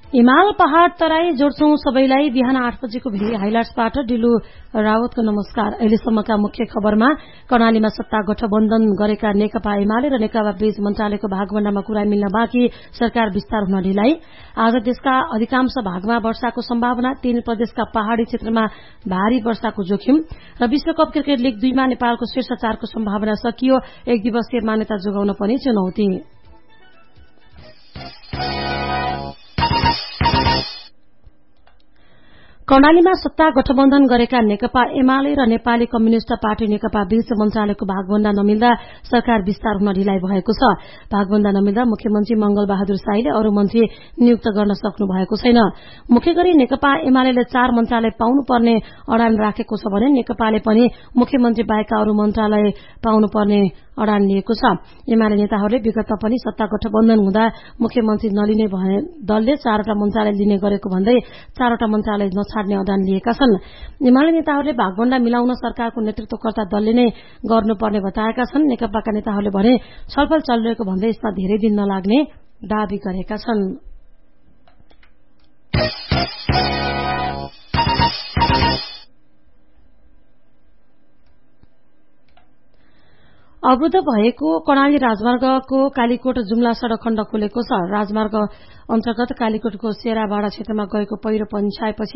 हिमाल पहाड़ तराई जोड्छौं सबैलाई बिहान 8 बजेको भिडी हाइलाइट्सबाट डिलु रावतको नमस्कार। अहिलेसम्मका मुख्य खबरमा कर्णालीमा सत्ता गठबन्धन गरेका नेकपा एमाले र नेकपा बीच मन्त्रालयको भागवण्डामा कुरा मिल्न बाँकी, सरकार विस्तार हुन ढिलाइ। आज देशका अधिकांश भागमा वर्षाको सम्भावना, 3 प्रदेशका पहाड़ी क्षेत्रमा भारी वर्षाको जोखिम र विश्वकप क्रिकेट लीग 2 मा नेपालको शीर्ष 4 को सम्भावना सकियो। 1 दिवसीय मान्यता जोगाउन पनि चुनौती। कर्णालीमा सत्ता गठबन्धन गरेका नेकपा एमाले र नेपाली कम्युनिष्ट पार्टी नेकपा बीच मन्त्रालयको भागवण्डा नमिल्दा सरकार विस्तार हुन ढिलाइ भएको छ। भागवण्डा नमिल्दा मुख्यमन्त्री मंगल बहादुर शाहीले अरू मन्त्री नियुक्त गर्न सक्नु भएको छैन। मुख्य गरी नेकपा एमाले 4 मन्त्रालय पाउनुपर्ने अडान राखेको छ भने नेकपाले पनि मुख्यमन्त्री बाहेक अरू मन्त्रालय पाउनुपर्ने अडान लिएको छ। एमाले नेताहरूले विगतमा पनि सत्ता गठबन्धन हुँदा मुख्यमन्त्री नलिने भए दलले 4 वटा मन्त्रालय लिने गरेको भन्दै 4 वटा मन्त्रालय नछाड्ने अडान लिएका छन्। एमाले नेताहरूले भागवण्डा मिलाउन सरकारको नेतृत्वकर्ता दलले नै गर्नुपर्ने बताएका छन्। नेकपाका नेताहरूले भने छलफल चलिरहेको भन्दै यसमा धेरै दिन नलाग्ने दावी गरेका छन्। अवरुद्ध भएको कर्णाली राजमार्गको कालीकोट जुम्ला सड़क खण्ड खोलेको छ। राजमार्ग अन्तर्गत कालीकोटको सेराबाड़ा क्षेत्रमा गएको पहिरो पन्छाएपछि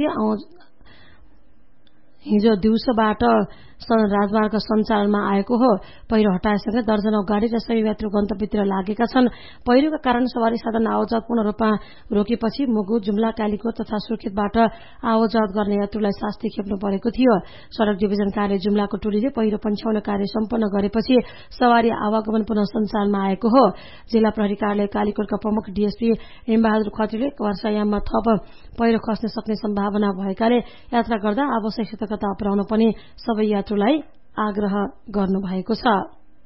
हिजो दिउँसोबाट राजमार्ग सञ्चालनमा आएको हो। पहिरो हटाएसँगै दर्जनौं गाड़ी र सबै यात्रु गन्तव्यतिर लागेका छन्। पहिरोका कारण सवारी साधन आवजात पूर्ण रूपमा रोकेपछि मुगु, जुम्ला, कालीकोट तथा सुर्खेतबाट आवजात गर्ने यात्रुलाई शास्ति खेप्नु परेको थियो। सड़क डिभिजन कार्य जुम्लाको टोलीले पहिरो पन्छाउने कार्य सम्पन्न गरेपछि सवारी आवागमन पुनः सञ्चालनमा आएको हो। जिल्ला प्रहरी कार्यालय कालीकोटका प्रमुख डीएसपी हेमबहादुर खत्रीले वर्षायाममा थप पहिरो खस्न सक्ने सम्भावना भएकाले यात्रा गर्दा आवश्यक सतर्कता अपनाउन पनि सबै यात्रुलाई आग्रह गर्नु भएको छ।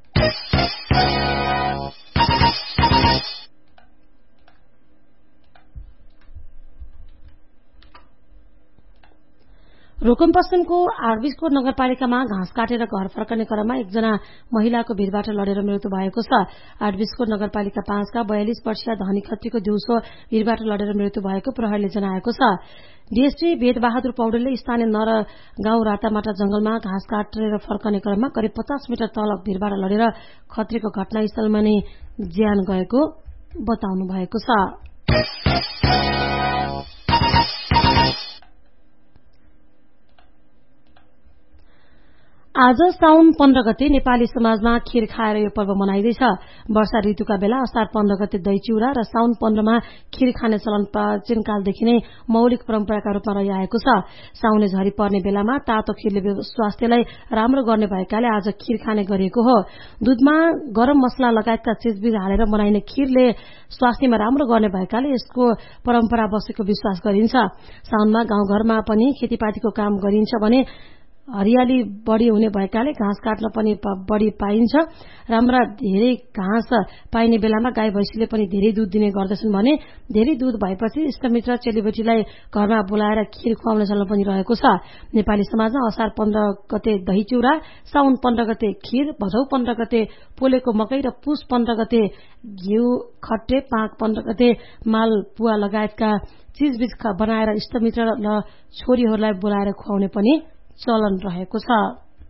रूकुम पश्चिमको आरबीको नगरपालिकामा घाँस काटेर घर फर्कने क्रममा एकजना महिलाको भिडबाट लडेर मृत्यु भएको छ। आरबीको नगरपालिका 5 का 42 वर्षीय धनी खत्रीको दिउँसो भिडबाट लडेर मृत्यु भएको प्रहरीले जनाएको छ। डीएसपी वेदबहादुर पौडेलले स्थानीय नर गाउँ रातामाटा जंगलमा घाँस काटेर फर्कने क्रममा करिब 50 मिटर तल भिडबाट लडेर खत्रीको घटनास्थलमा नै ज्यान गएको बताउनु भएको छ। आज साउन 15 गते नेपाली समाजमा खीर खाएर यो पर्व मनाइँदैछ। वर्षा ऋतुका बेला असार 15 गते दही चिउरा र साउन 15 मा खीर खाने चलन प्राचीन कालदेखि नै मौलिक परम्पराका रूपमा रहिआएको छ। साउने झरी पर्ने बेलामा तातो खीरले स्वास्थ्यलाई राम्रो गर्ने भएकाले आज खीर खाने गरिएको हो। दूधमा गरम मसला लगायतका चीजबीज हालेर बनाइने खीरले स्वास्थ्यमा राम्रो गर्ने भएकाले यसको परम्परा बसेको विश्वास गरिन्छ। साउनमा गाउँघरमा पनि खेतीपातीको काम गरिन्छ भने हरियाली बढ़ी हुने भएकाले घाँस काट्न पनि बढ़ी पाइन्छ। राम्रा धेरै घाँस पाइने बेलामा गाई भैंसीले पनि धेरै दूध दिने गर्दछन् भने धेरै दूध भएपछि इष्टमित्र चेलीबेटीलाई घरमा बोलाएर खीर खुवाउने चलन पनि रहेको छ। नेपाली समाजमा असार 15 गते दही चिउरा, साउन 15 गते खीर, भदौ 15 गते पोलेको मकै र पुष 15 गते घिउ खट्टे, पाक 15 गते माल पुवा लगायतका चीजबीज बनाएर इष्टमित्र र छोरीहरूलाई बोलाएर खुवाउने पनि चलन रहेको छ।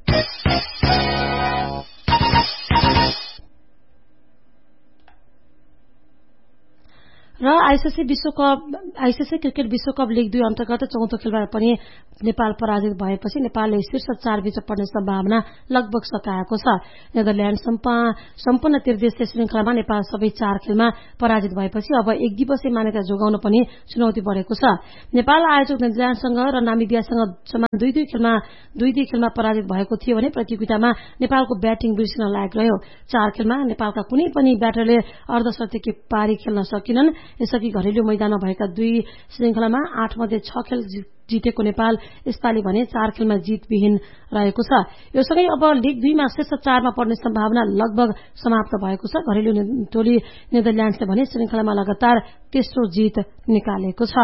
र आईसीसी क्रिकेट विश्वकप लीग 2 अन्तर्गत चौथो खेलमा पनि नेपाल पराजित भएपछि नेपालले शीर्ष 4 बीच पर्ने सम्भावना लगभग सकाएको छ। नेदरल्याण्ड सम्पूर्ण त्रिदेशीय श्रृंखलामा नेपाल सबै 4 खेलमा पराजित भएपछि अब 1 दिवसीय मान्यता जोगाउन पनि चुनौती बढेको छ। नेपाल आयोजक नेदरल्याण्डसँग र नामिबियासँग समान 2-2 खेलमा पराजित भएको थियो भने प्रतियोगितामा नेपालको ब्याटिङ बिर्सिन लायक रह्यो। 4 खेलमा नेपालका कुनै पनि ब्याटरले अर्धशतकी पारी खेल्न सकिनन्। यसअघि घरेलु मैदानमा भएका 2 श्रृंखलामा 8 मध्ये 6 खेल जितेको नेपाल यसपालि भने 4 खेलमा जितविहीन रहेको छ। यो सँगै अब लीग 2 मा शीर्ष 4 मा पर्ने सम्भावना लगभग समाप्त भएको छ। घरेलु टोली नेदरल्याण्डले भने श्रृंखलामा लगातार तेस्रो जित निकालेको छ।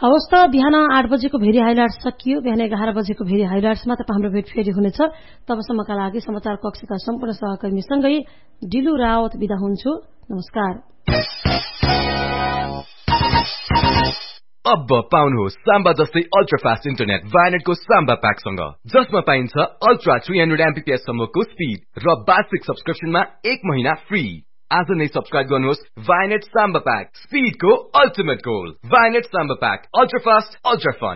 हवस् त बिहान 8 बजेको भेरी हाइलाइट्स सकियो। बिहान 11 बजेको भेरी हाइलाइट्समा तपाईँ हाम्रो भेट फेरि हुनेछ। तबसम्मका लागि समाचार कक्षका सम्पूर्ण सहकर्मीसँगै डिलु रावत बिदा हुन्छु। नमस्कार। अब पाउनुहोस् साम्बा जस्तै अल्ट्रा फास्ट इन्टरनेट भाइनेटको साम्बा प्याकसँग, जसमा पाइन्छ अल्ट्रा 300 MBPS सम्मको स्पिड र वार्षिक सब्सक्रिप्सनमा 1 महिना फ्री। आज नै सब्सक्राइब गर्नुहोस् Vianet Samba pack, स्पिडको ultimate goal. Vianet Samba pack, ultra fast, ultra fun.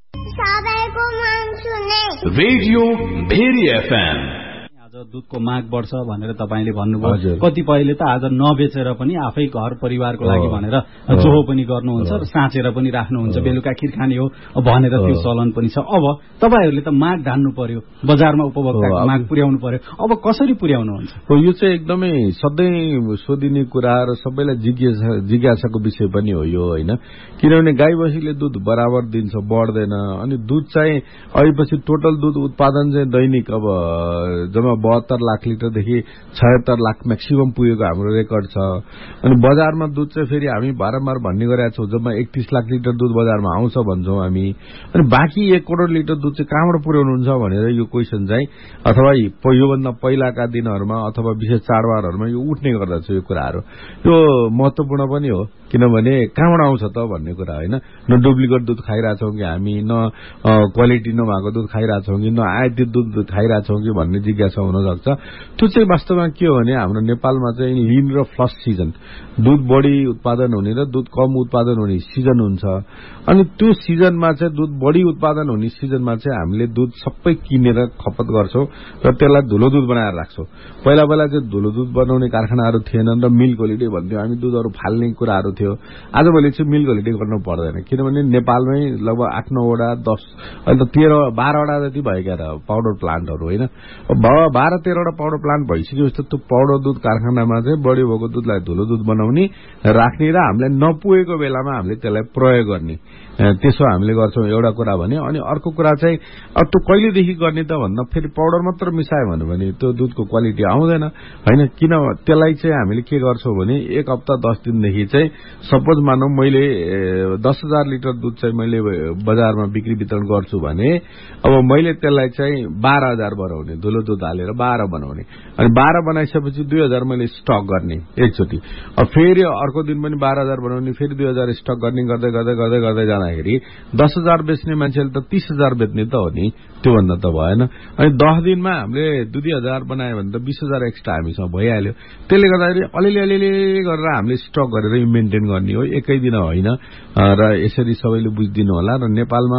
Radio very FM। दुधको माग बढ्छ भनेर तपाईले भन्नुभयो। कतिपयले त आज नबेचेर पनि आफै घर परिवारको लागि भनेर जोहो पनि गर्नुहुन्छ र साँचेर पनि राख्नुहुन्छ। बेलुका खिर खाने हो भनेर त्यो चलन पनि छ। अब तपाईहरुले त माग धान्नु पर्यो, बजारमा उपभोक्ताको माग पुर्याउनु पर्यो। अब कसरी पुर्याउनुहुन्छ? यो चाहिँ एकदमै सधैँ सोधिने कुरा र सबैलाई जिज्ञासाको विषय पनि हो यो, हैन? किनभने गाई बस्तुले दुध बराबर दिन्छ, बढ्दैन। अनि दुध चाहिँ अहिलेपछि टोटल दुध उत्पादन चाहिँ दैनिक अब जम्मा 72 लाख लिटरदेखि 76 लाख म्याक्सिमम पुगेको हाम्रो रेकर्ड छ। अनि बजारमा दुध चाहिँ फेरि हामी बारम्बार भन्ने गरेका छौँ, जम्मा 31 लाख लिटर दुध बजारमा आउँछ भन्छौँ हामी। अनि बाँकी 1 करोड लिटर दुध चाहिँ कहाँबाट पुर्याउनुहुन्छ भनेर यो क्वेसन चाहिँ अथवा योभन्दा पहिलाका दिनहरूमा अथवा विशेष चाडबाडहरूमा यो उठ्ने गर्दछ। यो कुराहरू यो महत्वपूर्ण पनि हो, किनभने कहाँबाट आउँछ त भन्ने कुरा, होइन? न डुप्लिकेट दुध खाइरहेछौँ कि हामी, न क्वालिटी नभएको दुध खाइरहेछौँ कि, न आयातित दुध खाइरहेछौँ कि भन्ने जिज्ञासा हुन सक्छ। त्यो चाहिँ वास्तवमा के हो भने हाम्रो नेपालमा चाहिँ लिन र फ्लस सिजन, दुध बढी उत्पादन हुने र दुध कम उत्पादन हुने सिजन हुन्छ। अनि त्यो सिजनमा चाहिँ दुध बढी उत्पादन हुने सिजनमा चाहिँ हामीले दुध सबै किनेर खपत गर्छौं र त्यसलाई धुलो दुध बनाएर राख्छौं। पहिला चाहिँ धुलो दुध बनाउने कारखानाहरू थिएनन् र मिल्क होलिडे भन्थ्यो हामी, दुधहरू फाल्ने कुराहरू थियो। आजभोलि चाहिँ मिल्क होलिडे गर्नु पर्दैन, किनभने नेपालमै लगभग 8-9 वटा 10 अहिले त 13-12 वटा जति भएका पाउडर प्लान्टहरू, होइन? 12-13 वटा पाउडर प्लान्ट भइसकेपछि त्यो पाउडर दुध कारखानामा चाहिँ बढी भएको दुधलाई धुलो दुध बनाउने, राख्ने र हामीलाई नपुगेको बेलामा हामीले त्यसलाई प्रयोग गर्ने, त्यसो हामीले गर्छौं। एउटा कुरा भने। अनि अर्को कुरा चाहिँ अब त्यो कहिलेदेखि गर्ने त भन्दा फेरि पाउडर मात्र मिसायो भने त्यो दुधको क्वालिटी आउँदैन, होइन? किन त्यसलाई चाहिँ हामीले के गर्छौं भने 1 हप्ता 10 दिनदेखि चाहिँ सपोज मानौ मैले 10,000 लिटर दुध चाहिँ मैले बजारमा बिक्री वितरण गर्छु भने अब मैले त्यसलाई चाहिँ 12,000 बनाउने, धुलो दुध हालेर 12 बनाउने। अनि 12 बनाइसकेपछि 2,000 मैले स्टक गर्ने एकचोटि। अब फेरि अर्को दिन पनि 12,000 बनाउने, फेरि 2,000 स्टक गर्ने, गर्दै जाँदाखेरि 10,000 बेच्ने मान्छेले त 30,000 बेच्ने त हो नि, त्योभन्दा त भएन। अनि 10 दिनमा हामीले 2,000 बनायो भने त 20,000 एक्स्ट्रा हामीसँग भइहाल्यो। त्यसले गर्दाखेरि अलिअलि गरेर हामीले स्टक गरेर मेन्टेन गर्ने हो, एकै दिन होइन। र यसरी सबैले बुझिदिनु होला। र नेपालमा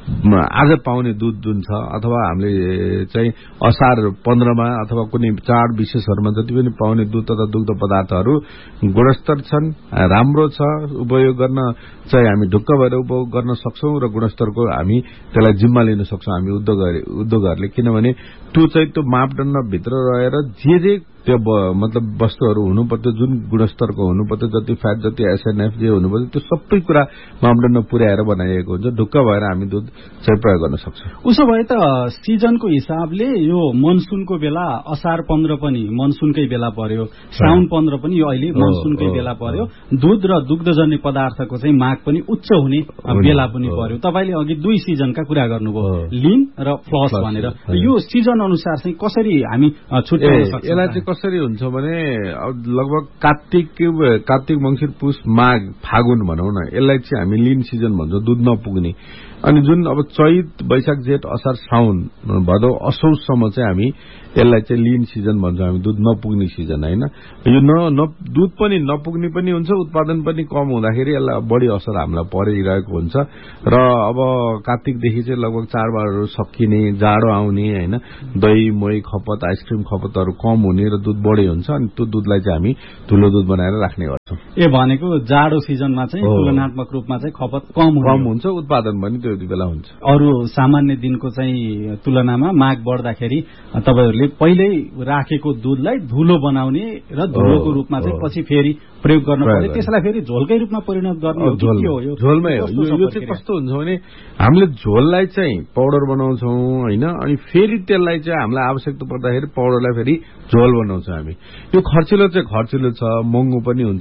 आज पाउने दुध जुन छ अथवा हामीले चाहिँ असार 15मा अथवा कुनै चाड विशेषहरूमा जति पनि पाउने दुध तथा दुग्ध पदार्थहरू गुणस्तर छन्, राम्रो छ, उपयोग गर्न चाहिँ हामी ढुक्क भएर उपयोग गर्न सक्छौं र गुणस्तरको हामी त्यसलाई जिम्मा लिन सक्छौं हामी उद्योगहरूले। किनभने त्यो चाहिँ त्यो मापदण्डभित्र रहेर जे त्यो मतलब वस्तुहरू हुनुपर्थ्यो, जुन गुणस्तरको हुनुपर्थ्यो, जति फ्याट, जति एसएनएफ जे हुनुपर्थ्यो, त्यो सबै कुरा मापदण्ड पुर्याएर बनाइएको हुन्छ। ढुक्क भएर हामी दुध चाहिँ प्रयोग गर्न सक्छौं। उसो भए त सिजनको हिसाबले यो मनसुनको बेला असार 15 पनि मनसुनकै बेला पर्यो, साउन 15 पनि यो अहिले मनसुनकै बेला पर्यो। दुध र दुग्धजन्य पदार्थको चाहिँ माग पनि उच्च हुने बेला पनि पर्यो। तपाईले अघि 2 सिजनका कुरा गर्नुभयो, लिन र फ्लस भनेर। यो सिजन अनुसार चाहिँ कसरी हामी छुट्याउन सक्छौं? कसरी हुन्छ भने लगभग कार्तिक मंसिर पुष माघ फागुन भनौं न, यसलाई चाहिँ हामी लिन सिजन भन्छौं, दुध नपुग्ने। अनि जुन अब चैत वैशाख जेठ असार साउन भदौ असौजसम्म चाहिँ हामी यसलाई चाहिँ लिन सिजन भन्छौं, हामी दुध नपुग्ने सिजन, होइन? यो दुध पनि नपुग्ने पनि हुन्छ, उत्पादन पनि कम हुँदाखेरि यसलाई बढी असर हामीलाई परिरहेको हुन्छ। र अब कार्तिकदेखि चाहिँ लगभग चाडबाडहरू सकिने, जाडो आउने, होइन? दही मोही खपत, आइसक्रिम खपतहरू कम हुने र दुध बढी हुन्छ। अनि त्यो दुधलाई चाहिँ हामी धुलो दुध बनाएर राख्ने गर्छौं। भनेको जाडो सिजनमा चाहिँ तुलनात्मक रूपमा चाहिँ खपत कम हुन्छ, उत्पादन पनि त्यो बेला हुन्छ। अरू सामान्य दिनको चाहिँ तुलनामा माग बढ्दाखेरि तपाईहरुले पहिल्यै राखेको दुधलाई धुलो बनाउने र धुलोको रूपमा चाहिँ पछि फेरि प्रयोग गर्न पर्यो। त्यसलाई फेरि झोलकै रूपमा परिणत गर्ने हो कि हो? यो झोलमै हो। यो चाहिँ कस्तो हुन्छ भने हामीले झोललाई चाहिँ पाउडर बनाउँछौं, हैन? अनि फेरि त्यसलाई चाहिँ हामीलाई आवश्यकता पर्दाखेरि पाउडरलाई फेरि झोल बनाउँछौं हामी। यो खर्चिलो छ, महँगो पनि हुन्छ अलिकति,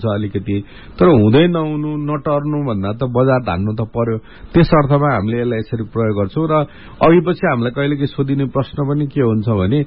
स्थिति। तर हुँदै नहुनु नटर्नु भन्दा त बजार धान्नु त पर्यो। त्यस अर्थमा हामीले यसलाई यसरी प्रयोग गर्छौं। र अघिपछि हामीलाई कहिलेकाहीँ सोधिने प्रश्न पनि के हुन्छ भने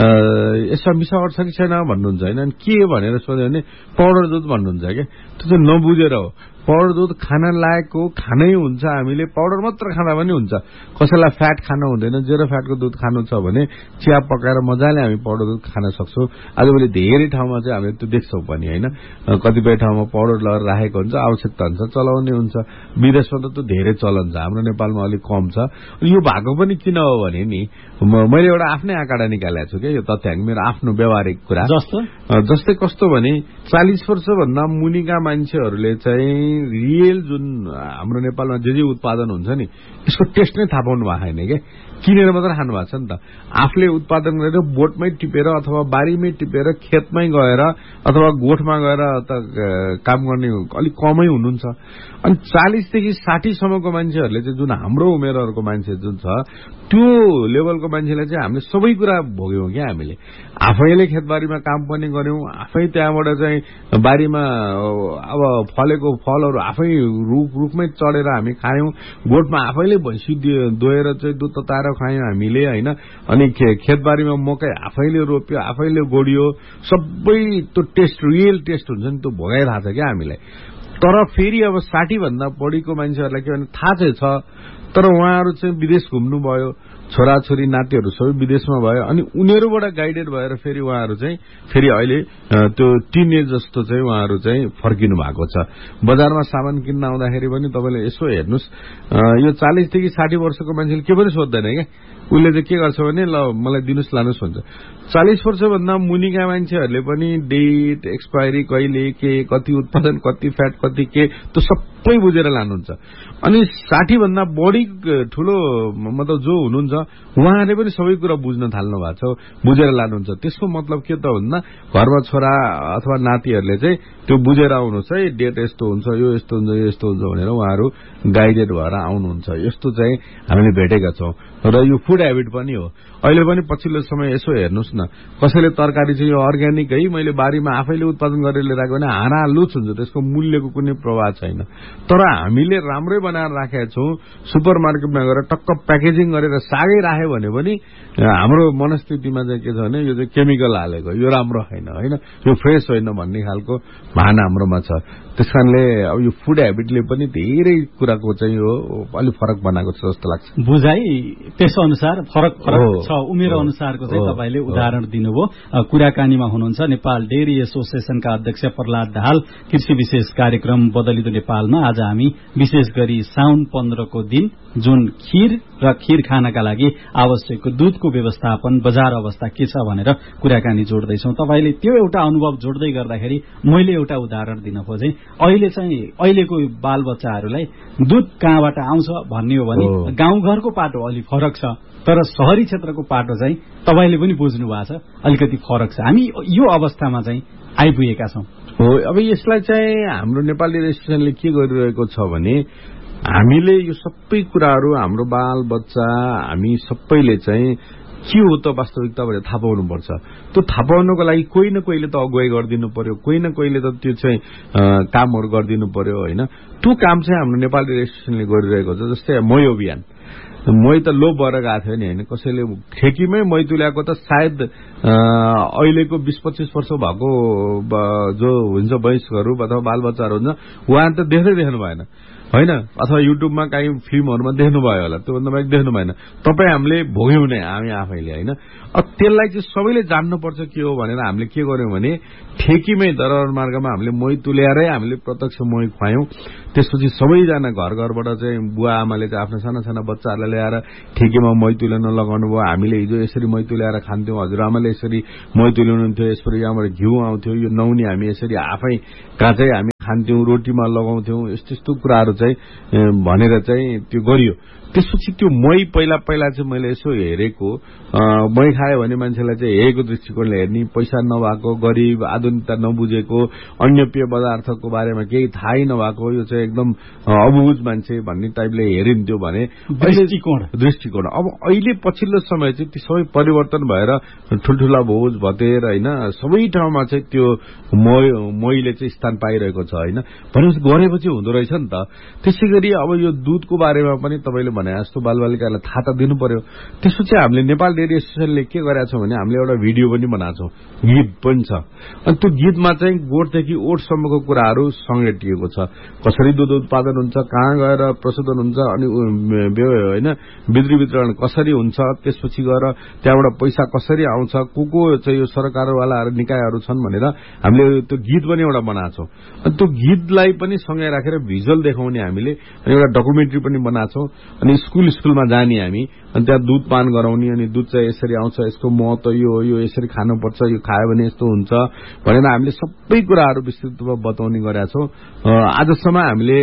यसमा मिसावट छ कि छैन भन्नुहुन्छ होइन। अनि के भनेर सोध्यो भने पाउडर दुध भन्नुहुन्छ क्या। त्यो चाहिँ नबुझेर हो। पाउडर दुध खान लायकको खानै हुन्छ, हामीले पाउडर मात्र खाँदा पनि हुन्छ। कसैलाई फ्याट खान हुँदैन, जेरो फ्याटको दुध खानु छ भने चिया पकाएर मजाले हामी पाउडर दुध खान सक्छौँ। आजभोलि धेरै ठाउँमा चाहिँ हामीले त्यो देख्छौँ पनि होइन। कतिपय ठाउँमा पाउडर लगाएर राखेको हुन्छ, आवश्यकता हुन्छ चलाउने हुन्छ। विदेशमा त त्यो धेरै चलन छ, हाम्रो नेपालमा अलिक कम छ। यो भएको पनि किन हो भने नि मैले एउटा आफ्नै आँकडा निकालेको छु क्या, यो तथ्याङ्क मेरो आफ्नो व्यावहारिक कुरा। जस्तै कस्तो भने 40 वर्षभन्दा मुनिका मान्छेहरूले चाहिँ रियल जुन हाम्रो नेपालमा जे उत्पादन हुन्छ नि यसको टेस्ट नै थाहा पाउनु भएको छैन क्या। किनेर मात्र खानु भएको छ नि त। आफूले उत्पादन गरेर बोटमै टिपेर अथवा बारीमै टिपेर खेतमै गएर अथवा गोठमा गएर त काम गर्ने अलिक कमै हुनुहुन्छ। अनि 40 देखि 60 सम्मको मान्छेहरूले चाहिँ जुन हाम्रो उमेरहरूको मान्छे जुन छ त्यो लेभलको मान्छेलाई चाहिँ हामीले सबै कुरा भोग्यौं क्या। हामीले आफैले खेतबारीमा काम पनि गर्यौं, आफै त्यहाँबाट चाहिँ बारीमा अब फलेको फलहरू आफै रुखमै चढेर हामी खायौं, गोठमा आफैले भैँसी दोहेर चाहिँ दुध तताएर खायौं हामीले होइन। अनि खेतबारीमा मकै आफैले रोप्यो, आफैले गोडियो, सबै त्यो टेस्ट रियल टेस्ट हुन्छ नि त्यो भोगाइरहेको छ क्या हामीलाई। तर फेरि अब 60 भन्दा बढीको मान्छेहरूलाई के भने थाहा चाहिँ छ, तर उहाँहरू चाहिँ विदेश घुम्नुभयो, छोराछोरी नातिहरू सबै विदेशमा भयो। अनि उनीहरूबाट गाइडेड भएर फेरि उहाँहरू चाहिँ फेरि अहिले त्यो टिनेज जस्तो चाहिँ उहाँहरू चाहिँ फर्किनु भएको छ। बजारमा सामान किन्न आउँदाखेरि पनि तपाईँले यसो हेर्नुहोस्, यो 40 देखि 60 वर्षको मान्छेले के पनि सोध्दैन क्या। उसले चाहिँ के गर्छ भने ल मलाई दिनुहोस् लानुहोस् भन्छ। 40 वर्षभन्दा मुनिका मान्छेहरूले पनि डेट एक्सपायरी कहिले के, कति उत्पादन, कति फ्याट, कति के त्यो सबै बुझेर लानुहुन्छ। अनि 60 भन्दा बढी ठुलो मतलब जो हुनुहुन्छ उहाँहरूले पनि सबै कुरा बुझ्न थाल्नु भएको छ, बुझेर लानुहुन्छ। त्यसको मतलब के त भन्दा घरमा छोरा अथवा नातिहरूले चाहिँ त्यो बुझेर आउनुहोस् है, डेट यस्तो हुन्छ, यो यस्तो हुन्छ, यो यस्तो हुन्छ भनेर उहाँहरू गाइडेड भएर आउनुहुन्छ। यस्तो चाहिँ हामीले भेटेका छौं। र यो फुड हेबिट पनि हो। अहिले पनि पछिल्लो समय यसो हेर्नुहोस् न, कसैले तरकारी चाहिँ यो अर्ग्यानिक है मैले बारीमा आफैले उत्पादन गरेर लिएर आएको भने हारालुच हुन्छ, त्यसको मूल्यको कुनै प्रभाव छैन। तर हामीले राम्रै बनाएर राखेका छौं, सुपर मार्केटमा गएर टक्क प्याकेजिङ गरेर सागै राख्यो भने पनि हाम्रो मनस्थितिमा चाहिँ के छ भने यो चाहिँ केमिकल हालेको, यो राम्रो होइन होइन, यो फ्रेस होइन भन्ने खालको भान हाम्रोमा छ। त्यसकारणले अब यो फुड हेबिटले पनि धेरै कुराको चाहिँ यो अलिक फरक बनाएको छ जस्तो लाग्छ। बुझाइ पेशा अनुसार फरक छ, उमेर अनुसारको चाहिँ तपाईले उदाहरण दिनुभयो। कुराकानीमा हुनुहुन्छ नेपाल डेयरी एसोसिएसनका अध्यक्ष प्रहलाद दाहाल। कृषि विशेष कार्यक्रम बदलिदो नेपालमा आज हामी विशेष गरी साउन 15 को दिन जुन खीर र खीर खानका लागि आवश्यक दूधको व्यवस्थापन, बजार अवस्था के छ भनेर कुराकानी जोड्दैछौं। तपाईले त्यो एउटा अनुभव जोड्दै गर्दाखेरि मैले एउटा उदाहरण दिन खोजेँ। अहिले चाहिँ अहिलेको बालबच्चाहरूलाई दूध कहाँबाट आउँछ भन्ने हो भने गाउँघरको पाटो अलिक फरक छ, तर शहरी क्षेत्रको पाटो चाहिँ तपाईले पनि बुझ्नु भएको छ अलिकति फरक छ। हामी यो अवस्थामा चाहिँ आइपुगेका छौं। हो, अब यसलाई चाहिँ हाम्रो नेपाली एसोसिएसनले के गरिरहेको छ भने हामीले यो सबै कुराहरू हाम्रो बाल बच्चा हामी सबैले चाहिँ के हो त वास्तविकता भनेर थाहा पाउनुपर्छ। त्यो थाहा पाउनको लागि कोही न कोहीले त अगुवाई गरिदिनु पर्यो, कोही न कोहीले त त्यो चाहिँ कामहरू गरिदिनु पर्यो होइन। त्यो काम चाहिँ हाम्रो नेपाली एसोसिएसनले गरिरहेको छ। जस्तै मही अभियान, मही त लोभ भएर गएको थियो नि होइन, कसैले ठेकीमै मही तुल्याएको त सायद अहिलेको 20-25 वर्ष भएको जो हुन्छ वयस्कहरू अथवा बालबच्चाहरू हुन्छ उहाँले त देख्नु भएन होइन, अथवा युट्युबमा काहीँ फिल्महरूमा देख्नुभयो होला, त्योभन्दा बाहेक देख्नु भएन। तपाईँ हामीले भोग्यौं नै हामी आफैले होइन। अब त्यसलाई चाहिँ सबैले जान्नुपर्छ के हो भनेर हामीले के गर्यौं भने ठेकीमै दरबार मार्गमा हामीले मही तुल्याएरै हामीले प्रत्यक्ष मही खुवायौं। त्यसपछि सबैजना घर घरबाट चाहिँ बुवा आमाले चाहिँ आफ्नो साना साना बच्चाहरूलाई ल्याएर ठेकीमा मही तुल्याउन लगाउनु भयो। हामीले हिजो यसरी मही तुल्याएर खान्थ्यौं, हजुरआमाले यसरी मही तुल्याउनुहुन्थ्यो, यसरी यहाँबाट घिउ आउँथ्यो, यो नौनी हामी यसरी आफै काँचै हामी खान्थ्यौं, रोटीमा लगाउँथ्यौं, यस्तो यस्तो कुराहरू चाहिँ भनेर चाहिँ त्यो गरियो। त्यसपछि त्यो मही पहिला चाहिँ मैले यसो हेरेको मही खायो भने मान्छेलाई चाहिँ हेरेको दृष्टिकोणले हेर्ने, पैसा नभएको, गरिब, आधुनिकता नबुझेको, अन्य पेय पदार्थको बारेमा केही थाहै नभएको, यो चाहिँ एकदम अबुझ मान्छे भन्ने टाइपले हेरिन्थ्यो भने दृष्टिकोण। अब अहिले पछिल्लो समय चाहिँ ती सबै परिवर्तन भएर ठुल्ठुला भोज भतेर होइन सबै ठाउँमा चाहिँ त्यो महीले चाहिँ स्थान पाइरहेको छ होइन। भनेपछि गरेपछि हुँदो रहेछ नि त। त्यसै गरी अब यो दुधको बारेमा पनि तपाईँले भने जस्तो बालबालिकालाई थाहा त दिनु पर्यो। त्यसो चाहिँ हामीले नेपाल डेयरी एसोसिएसनले के गरेका छौँ भने हामीले एउटा भिडियो पनि बनाएको छौँ, गीत पनि छ। अनि त्यो गीतमा चाहिँ गोठदेखि ओठसम्मको कुराहरू समेटिएको छ। कसरी दुध उत्पादन हुन्छ, कहाँ गएर प्रशोधन हुन्छ, अनि होइन बिक्री वितरण कसरी हुन्छ, त्यसपछि गएर त्यहाँबाट पैसा कसरी आउँछ, को चाहिँ यो सरकारवालाहरू निकायहरू छन् भनेर हामीले त्यो गीत पनि एउटा बनाएको छौँ। अनि त्यो गीतलाई पनि सँगै राखेर भिजुअल देखाउने हामीले एउटा डकुमेन्ट्री पनि बनाएको छौँ। अनि स्कुलमा जाने हामी अनि त्यहाँ दुध पान गराउने, अनि दुध चाहिँ यसरी आउँछ, यसको महत्व यो यसरी खानुपर्छ, यो खायो भने यस्तो हुन्छ भनेर हामीले सबै कुराहरू विस्तृत रूपमा बताउने गरेका छौँ। आजसम्म हामीले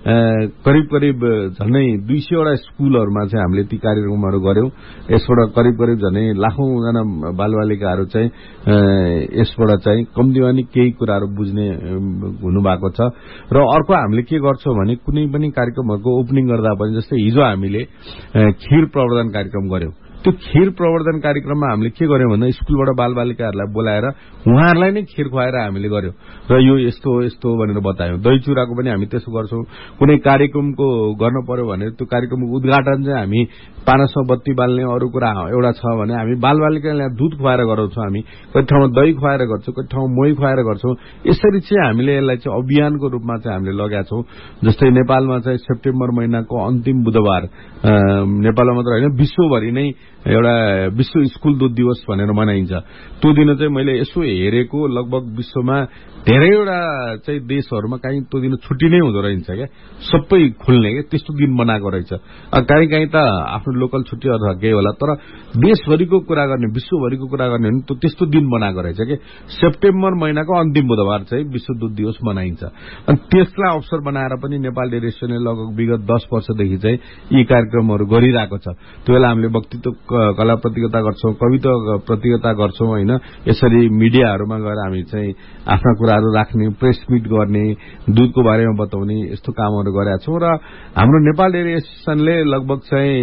करिब झन्डै 200वटा स्कुलहरूमा चाहिँ हामीले ती कार्यक्रमहरू गर्यौं। यसबाट करिब झन्डै लाखौंजना बालबालिकाहरू चाहिँ यसबाट चाहिँ कम्तीमा नि केही कुराहरू बुझ्ने हुनुभएको छ। र अर्को हामीले के गर्छौं भने कुनै पनि कार्यक्रमहरूको ओपनिङ गर्दा पनि जस्तै हिजो हामीले खीर प्रवर्धन कार्यक्रम गर्यौं। त्यो खीर प्रवर्धन कार्यक्रममा हामीले के गर्यौं भन्दा स्कुलबाट बालबालिकाहरूलाई बोलाएर उहाँहरूलाई नै खीर खुवाएर हामीले गर्यौं र यो यस्तो यस्तो भनेर बतायौं। दही चुराको पनि हामी त्यसो गर्छौं। कुनै कार्यक्रमको गर्न पर्यो भने त्यो कार्यक्रमको उद्घाटन चाहिँ हामी पानस बत्ती बाल्ने अरू कुरा एउटा छ भने हामी बालबालिकालाई दुध खुवाएर गराउँछौं। हामी कति ठाउँमा दही खुवाएर गर्छौं, कति ठाउँमा मही खुवाएर गर्छौं। यसरी चाहिँ हामीले यसलाई चाहिँ अभियानको रूपमा चाहिँ हामीले लगाएका छौं। जस्तै नेपालमा चाहिँ सेप्टेम्बर महिनाको अन्तिम बुधबार नेपालमा मात्र होइन विश्वभरि नै एउटा विश्व स्कुल दुध दिवस भनेर मनाइन्छ। त्यो दिन चाहिँ मैले यसो हेरेको लगभग विश्वमा धेरैवटा चाहिँ देशहरूमा कहीँ त्यो दिन छुट्टी नै हुँदो रहेछ क्या, सबै खुल्ने क्या, त्यस्तो दिन बनाएको रहेछ। कहीँ त आफ्नो लोकल छुट्टी अथवा केही होला, तर देशभरिको कुरा गर्ने, विश्वभरिको कुरा गर्ने भने त्यस्तो दिन बनाएको रहेछ कि सेप्टेम्बर महिनाको अन्तिम बुधबार चाहिँ विश्व दुध दिवस मनाइन्छ। अनि त्यसलाई अवसर बनाएर पनि नेपाल डेयरी एसोसिएसनले लगभग विगत 10 वर्षदेखि चाहिँ यी कार्यक्रमहरू गरिरहेको छ। त्यो बेला हामीले वक्तृत्व कला प्रतियोगिता गर्छौं, कविता प्रतियोगिता गर्छौं होइन। यसरी मिडियाहरूमा गएर हामी चाहिँ आफ्ना कुराहरू राख्ने, प्रेस मिट गर्ने, दुधको बारेमा बताउने यस्तो कामहरू गरेका छौं। र हाम्रो नेपाल डेयरी एसोसिएसनले लगभग चाहिँ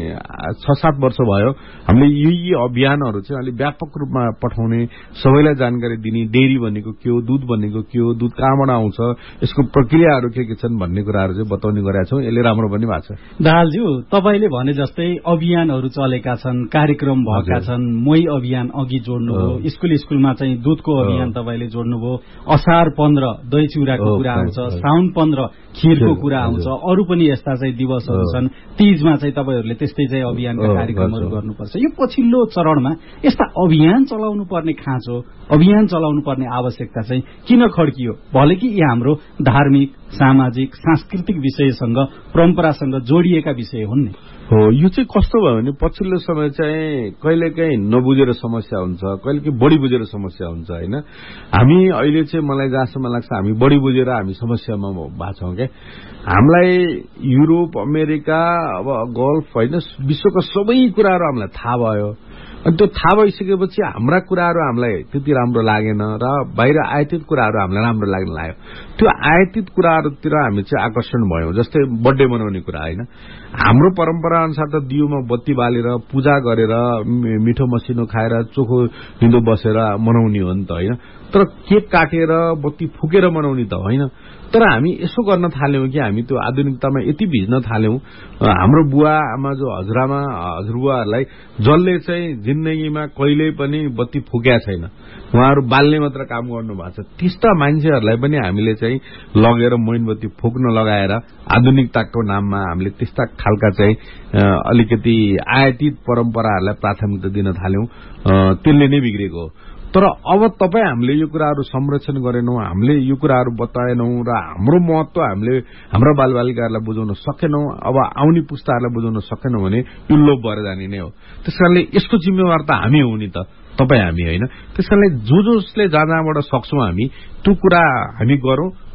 6-7 वर्ष भयो हामीले यी अभियानहरू चाहिँ अलि व्यापक रूपमा पठाउने, सबैलाई जानकारी दिने, डेयरी भनेको के हो, दुध भनेको के हो, दुध कहाँबाट आउँछ, यसको प्रक्रियाहरू के छन् भन्ने कुराहरू चाहिँ बताउने गरेका छौं। यसले राम्रो पनि भएको छ। दाहालज्यू, तपाईले भने जस्तै अभियानहरू चलेका छन्, कार्यक्रम भएका छन्, मही अभियान अघि जोड्नुभयो, स्कुलमा चाहिँ दुधको अभियान तपाईले जोड्नुभयो, असार 15 दही चिउराको कुरा आउँछ, साउन 15 खीरको कुरा आउँछ, अरू पनि यस्ता चाहिँ दिवसहरू छन्। तीजमा चाहिँ तपाईहरूले त्यस्तै चाहिँ अभियानका कार्यक्रमहरू गर्नुपर्छ। यो पछिल्लो चरणमा यस्ता अभियान चलाउनु पर्ने खाँचो, अभियान चलाउनु पर्ने आवश्यकता चाहिँ किन खड्कियो? भले कि यी हाम्रो धार्मिक, सामाजिक, सांस्कृतिक विषयसँग, परम्परासँग जोडिएका विषय हुन् नि। हो, यो चाहिँ कस्तो भयो भने पछिल्लो समय चाहिँ कहिलेकाहीँ नबुझेर समस्या हुन्छ, कहिलेकाहीँ बढी बुझेर समस्या हुन्छ होइन। हामी अहिले चाहिँ मलाई जहाँसम्म लाग्छ हामी बढी बुझेर हामी समस्यामा भएको छौँ क्या। हामीलाई युरोप, अमेरिका, अब गल्फ होइन विश्वका सबै कुराहरू हामीलाई थाहा भयो। अनि त्यो थाहा भइसकेपछि हाम्रा कुराहरू हामीलाई त्यति राम्रो लागेन र बाहिर आयातित कुराहरू हामीलाई राम्रो लाग्न लाग्यो। त्यो आयातित कुराहरूतिर हामी चाहिँ आकर्षण भयौं। जस्तै बर्थडे मनाउने कुरा होइन, हाम्रो परम्परा अनुसार त दियोमा बत्ती बालेर पूजा गरेर मिठो मसिनो खाएर चोखो हिँडो बसेर मनाउने हो नि त होइन। तर केक काटेर बत्ती फुकेर मनाउने त होइन। तर हामी यसो गर्न थाल्यौं कि हामी त्यो आधुनिकतामा यति भिज्न थाल्यौं। हाम्रो बुवा आमा जो हजुरबुवाहरूलाई जसले चाहिँ जिन्दगीमा कहिल्यै पनि बत्ती फुक्या छैन, उहाँहरू बाल्ने मात्र काम गर्नु भएको छ, त्यस्ता मान्छेहरूलाई पनि हामीले चाहिँ लगेर मोमबत्ती फुक्न लगाएर आधुनिकताको नाममा हामीले त्यस्ता खालका चाहिँ अलिकति आयातित परम्पराहरूलाई प्राथमिकता दिन थाल्यौं। त्यसले नै बिग्रेको हो। तर अब तपाईँ हामीले यो कुराहरू संरक्षण गरेनौं, हामीले यो कुराहरू बताएनौं र हाम्रो महत्व हामीले हाम्रा बालबालिकाहरूलाई बुझाउन सकेनौं, अब आउने पुस्ताहरूलाई बुझाउन सकेनौं भने यो लोप भएर जाने नै हो। त्यसकारणले यसको जिम्मेवार त हामी हौ नि त, तपाईँ हामी होइन। त्यसकारणले जसले जहाँबाट सक्छौं हामी त्यो कुरा हामी गरौं।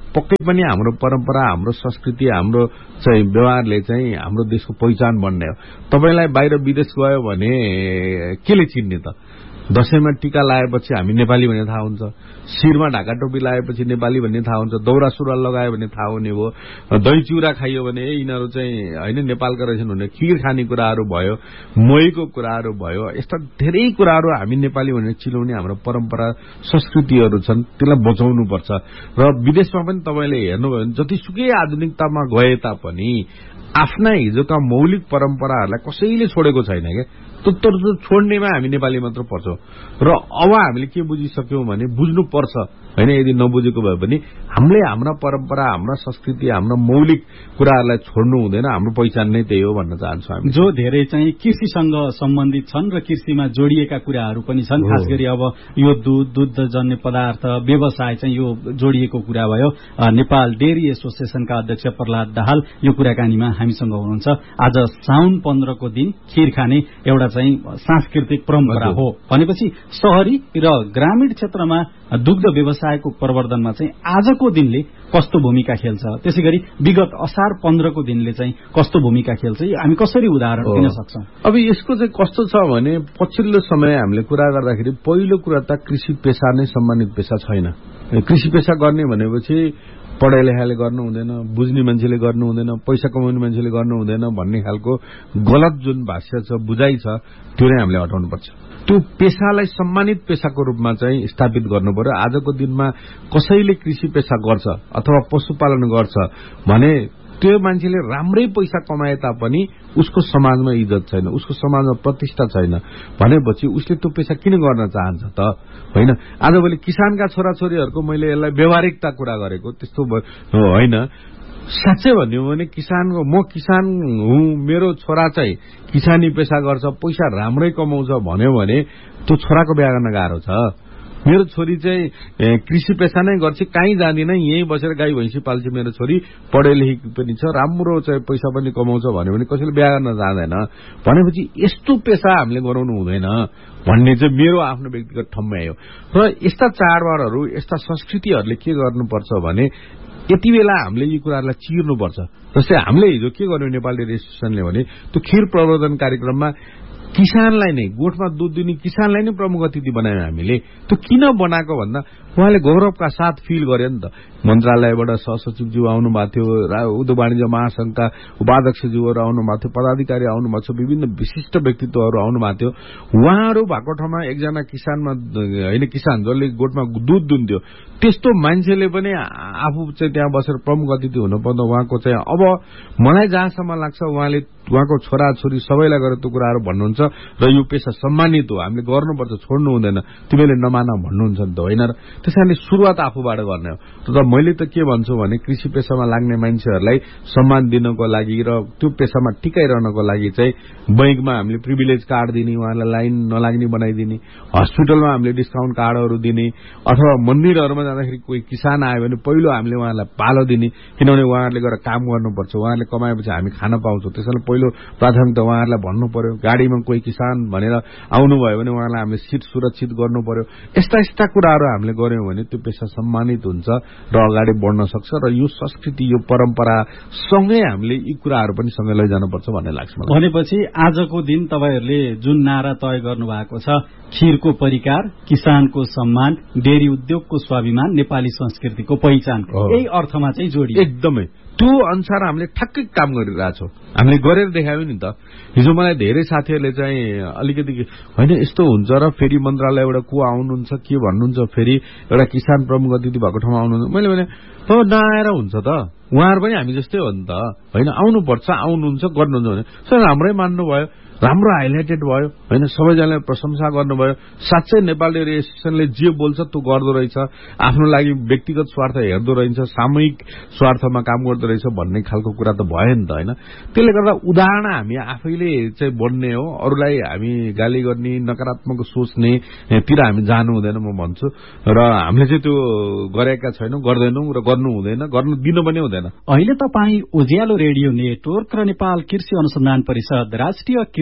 पक्कै पनि हाम्रो परम्परा, हाम्रो संस्कृति, हाम्रो चाहिँ व्यवहारले चाहिँ हाम्रो देशको पहिचान बन्ने हो। तपाईलाई बाहिर विदेश गयो भने केले चिन्ने त? दशैंमा टीका लगाएपछि हामी नेपाली भन्ने थाहा हुन्छ, शिरमा ढाका टोपी लगाएपछि नेपाली भन्ने थाहा हुन्छ, दौरा सुरुवाल लगायो भने थाहा हुने भयो, दही चिउरा खाइयो भने यिनीहरू चाहिँ हैन नेपालका रहेछन् भन्ने, खीर खाने कुराहरू भयो, मोहीको कुराहरू भयो, यस्ता धेरै कुराहरू हामी नेपाली भनेर चिनाउने हाम्रो परम्परा संस्कृतिहरू छन्, त्यसलाई बचाउनुपर्छ। र विदेशमा पनि तपाईले हेर्नुभयो भने जतिसुकै आधुनिकतामा गए तापनि आफ्ना हिजोका मौलिक परम्पराहरूलाई कसैले छोडेको छैन के। त्यो छोड्नेमा हामी नेपाली मात्र पर्छौं। र अब हामीले के बुझिसक्यौं भने बुझ्नुपर्छ हैन, यदि नबुझेको भए पनि हामीले हाम्रा परम्परा, हाम्रा संस्कृति, हाम्रा मौलिक कुराहरूलाई छोड्नु हुँदैन। हाम्रो पहिचान नै त्यही हो भन्न चाहन्छु हामी। जो धेरै चाहिँ कृषिसँग सम्बन्धित छन् र कृषिमा जोडिएका कुराहरू पनि छन्, खास गरी अब यो दुधजन्य पदार्थ व्यवसाय चाहिँ यो जोडिएको कुरा भयो। नेपाल डेयरी एसोसिएसनका अध्यक्ष प्रहलाद दाहाल यो कुराकानीमा हामीसँग हुनुहुन्छ। आज साउन 15 को दिन खीर खाने एउटा चाहिँ सांस्कृतिक परम्परा हो भनेपछि शहरी र ग्रामीण क्षेत्रमा दुग्ध व्यवसायको प्रवर्धनमा चाहिँ आजको दिनले कस्तो भूमिका खेल्छ, त्यसैगरी विगत असार 15 को दिनले चाहिँ कस्तो भूमिका खेल्छ, हामी कसरी उदाहरण दिन सक्छौं? अब यसको चाहिँ कस्तो छ भने पछिल्लो समय हामीले कुरा गर्दाखेरि पहिलो कुरा त कृषि पेशा नै सम्मानित पेशा छैन। कृषि पेशा गर्ने भनेपछि पढाइ लेखाले गर्नु हुँदैन, बुझ्ने मान्छेले गर्नु हुँदैन, पैसा कमाउने मान्छेले गर्नु हुँदैन भन्ने खालको गलत जुन भाष्य छ, बुझाइ छ, त्यो नै हामीले हटाउनुपर्छ। त्यो पेशालाई सम्मानित पेशाको रूपमा चाहिँ स्थापित गर्नु पर्यो। आजको दिनमा कसैले कृषि पेशा गर्छ अथवा पशुपालन गर्छ भने त्यो मान्छेले राम्रै पैसा कमाए तापनि उसको समाजमा इज्जत छैन, उसको समाजमा प्रतिष्ठा छैन भनेपछि उसले त्यो पेशा किन गर्न चाहन्छ त? होइन, आजभोलि किसानका छोराछोरीहरूको मैले यसलाई व्यावहारिकता कुरा गरेको त्यस्तो होइन। साँच्चै भन्यो भने म किसान हुँ, मेरो छोरा चाहिँ किसानी पेशा गर्छ, पैसा राम्रै कमाउँछ भन्यो भने त्यो छोराको बिहा गर्न गाह्रो छ। मेरो छोरी चाहिँ कृषि पेशा नै गर्छ, कहीँ जाँदिन, यहीँ बसेर गाई भैँसी पाल्छ, मेरो छोरी पढे लेखेकी पनि छ, राम्रो चाहिँ पैसा पनि कमाउँछ भन्यो भने कसैले बिहा गर्न जाँदैन भनेपछि यस्तो पेशा हामीले गराउनु हुँदैन भन्ने चाहिँ मेरो आफ्नो व्यक्तिगत ठम्याइ हो। र यस्ता चाडबाडहरू, यस्ता संस्कृतिहरूले के गर्नुपर्छ भने यति बेला हामीले यी कुराहरूलाई चिर्नुपर्छ। जस्तै हामीले हिजो के गर्यो नेपाल डेयरी एसोसिएसनले भने त्यो खीर प्रवर्धन कार्यक्रममा किसानलाई नै, गोठमा दुध दिने किसानलाई नै प्रमुख अतिथि बनायौं हामीले। त्यो किन बनाएको भन्दा उहाँले गौरवका साथ फिल गर्यो नि त। मन्त्रालयबाट सहसचिवज्यू आउनु भएको थियो, उद्योग वाणिज्य महासंघका उपाध्यक्षज्यूहरू आउनु भएको थियो, पदाधिकारी आउनु भएको छ, विभिन्न विशिष्ट व्यक्तित्वहरू आउनु भएको थियो। उहाँहरू भएको ठाउँमा एकजना किसानमा होइन, किसान जसले गोठमा दुध दुन्थ्यो त्यस्तो मान्छेले पनि आफू चाहिँ त्यहाँ बसेर प्रमुख अतिथि हुनुपर्दा उहाँको चाहिँ अब मलाई जहाँसम्म लाग्छ उहाँले उहाँको छोराछोरी सबैलाई गरेर त्यो कुराहरू भन्नुहुन्छ र यो पेशा सम्मानित हो, हामीले गर्नुपर्छ, छोड्नु हुँदैन, तिमीले नमान भन्नुहुन्छ नि त, होइन र? त्यसैले सुरुवात आफूबाट गर्ने हो। त मैले त के भन्छु भने कृषि पेशामा लाग्ने मान्छेहरूलाई सम्मान दिनको लागि र त्यो पेशामा टिकाइरहनको लागि चाहिँ बैंकमा हामीले प्रिभिलेज कार्ड दिने, उहाँलाई लाइन नलाग्ने बनाइदिने, हस्पिटलमा हामीले डिस्काउन्ट कार्डहरू दिने, अथवा मन्दिरहरूमा जाँदाखेरि कोही किसान आयो भने पहिलो हामीले उहाँलाई पालो दिने, किनभने उहाँहरूले गएर काम गर्नुपर्छ, उहाँहरूले कमाएपछि हामी खान पाउँछौँ, त्यसैले पहिलो प्राथमिकता उहाँहरूलाई भन्नु पर्यो। गाडीमा कोही किसान भनेर आउनुभयो भने उहाँलाई हामीले सिट सुरक्षित गर्नु पर्यो। यस्ता कुराहरू हामीले गर्यौं भने त्यो पेशा सम्मानित हुन्छ र अगाडि बढ्न सक्छ र यो संस्कृति, यो परम्परा सँगै हामीले यी कुराहरू पनि सँगै लैजानुपर्छ भन्ने लाग्छ मलाई। भनेपछि आजको दिन तपाईहरूले जुन नारा तय गर्नु भएको छ, खीरको परिकार, किसानको सम्मान, डेयरी उद्योगको स्वाभिमान, नेपाली संस्कृतिको पहिचान, यही अर्थमा चाहिँ जोडियो। एकदमै त्यो अनुसार हामीले ठ्याक्कै काम गरिरहेछौँ, हामीले गरेर देखायौँ नि त। हिजो मलाई धेरै साथीहरूले चाहिँ अलिकति होइन यस्तो हुन्छ र फेरि मन्त्रालयबाट को आउनुहुन्छ के भन्नुहुन्छ, फेरि एउटा किसान प्रमुख अतिथि भएको ठाउँमा आउनुहुन्छ। मैले भने नआएर हुन्छ त, उहाँहरू पनि हामी जस्तै हो नि त, होइन? आउनुपर्छ, आउनुहुन्छ, गर्नुहुन्छ भने सर हाम्रै मान्नुभयो, राम्रो हाइलाइटेड भयो, होइन? सबैजनाले प्रशंसा गर्नुभयो। साँच्चै नेपाल डेयरी एसोसिएसनले जे बोल्छ त्यो गर्दो रहेछ, आफ्नो लागि व्यक्तिगत स्वार्थ हेर्दो रहेछ, सामूहिक स्वार्थमा काम गर्दो रहेछ भन्ने खालको कुरा त भयो नि त, होइन? त्यसले गर्दा उदाहरण हामी आफैले चाहिँ बन्ने हो, अरूलाई हामी गाली गर्ने, नकारात्मक सोच्ने तिर हामी जानु हुँदैन म भन्छु। र हामीले चाहिँ त्यो गरेका छैनौं, गर्दैनौं र गर्नु हुँदैन, गर्नु दिनु पनि हुँदैन। अहिले तपाईँ उज्यालो रेडियो नेटवर्क र नेपाल कृषि अनुसन्धान परिषद, राष्ट्रिय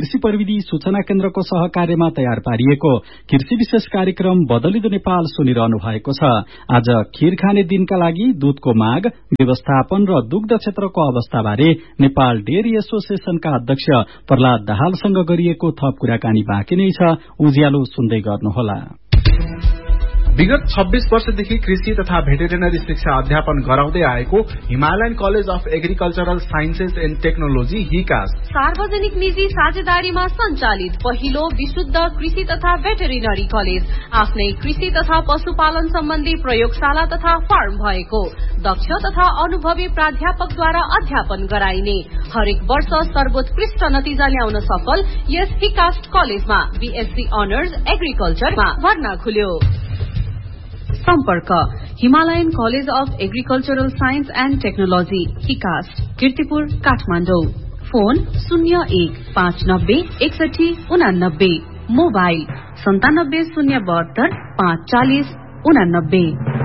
कृषि प्रविधि सूचना केन्द्रको सहकार्यमा तयार पारिएको कृषि विशेष कार्यक्रम बदलिदो नेपाल सुनिरहनु भएको छ। आज खीर खाने दिनका लागि दूधको माग, व्यवस्थापन र दुग्ध क्षेत्रको अवस्थाबारे नेपाल डेयरी एसोसिएशनका अध्यक्ष प्रहलाद दाहालसँग गरिएको थप कुराकानी बाँकी नै छ। उज्यालो सुन्दै गर्नुहोला। विगत 26 वर्षदेखि कृषि तथा भेटेरिनरी शिक्षा अध्यापन गराउँदै आएको Himalayan college of agricultural sciences and technology हिकास सार्वजनिक निजी साझेदारीमा सञ्चालित पहिलो विशुद्ध कृषि तथा भेटेरिनरी कलेज, आफ्नै कृषि तथा पशुपालन सम्बन्धी प्रयोगशाला तथा फार्म भएको, दक्ष तथा अनुभवी प्राध्यापकद्वारा अध्यापन गराइने, हरेक वर्ष सर्वोत्कृष्ट नतिजा ल्याउन सफल यस हिकास्ट कलेजमा बीएससी अनर्स एग्रिकल्चरमा भर्ना खुल्यो। सम्पर्क Himalayan college of agricultural science and technology हिकास्ट, Kirtipur, Kathmandu. Phone 01596189, mobile 97 072 540 89।